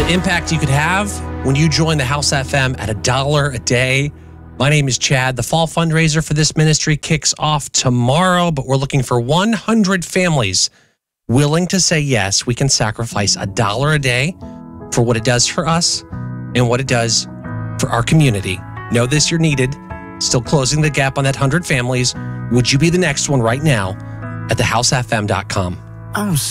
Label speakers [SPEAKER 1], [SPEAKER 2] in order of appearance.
[SPEAKER 1] the impact you could have when you join the House FM at $1 a day. My name is Chad. The fall fundraiser for this ministry kicks off tomorrow, but we're looking for 100 families willing to say yes. We can sacrifice $1 a day for what it does for us and what it does for our community. Know this, you're needed. Still closing the gap on that 100 families. Would you be the next one right now at thehousefm.com?